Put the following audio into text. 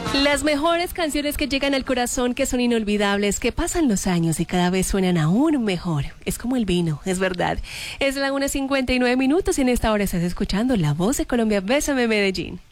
Las mejores canciones que llegan al corazón, que son inolvidables, que pasan los años y cada vez suenan aún mejor. Es como el vino, es verdad. Es la 1:59 y en esta hora estás escuchando La Voz de Colombia. Bésame, Medellín.